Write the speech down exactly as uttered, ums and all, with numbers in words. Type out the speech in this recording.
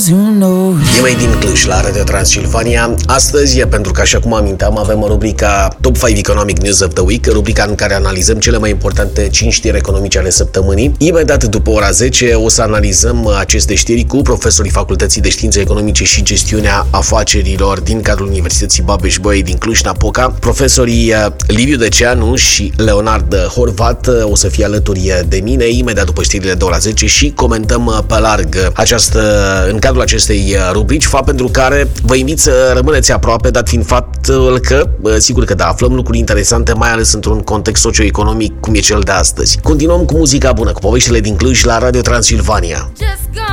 'cause you know. E mai din Cluj, la Radio Transilvania. Astăzi, pentru că așa cum aminteam, avem rubrica Top cinci Economic News of the Week, rubrica în care analizăm cele mai importante cinci știri economice ale săptămânii. Imediat după ora zece o să analizăm aceste știri cu profesorii Facultății de Științe Economice și Gestiunea Afacerilor din cadrul Universității Babeș-Bolyai din Cluj-Napoca. Profesorii Liviu Deceanu și Leonard Horvat o să fie alături de mine imediat după știrile de ora zece și comentăm pe larg această, în cadrul acestei rubrici, fapt pentru care vă invit să rămâneți aproape, dat fiind faptul că, sigur că da, aflăm lucruri interesante, mai ales într-un context socioeconomic cum e cel de astăzi. Continuăm cu muzica bună, cu poveștile din Cluj la Radio Transilvania.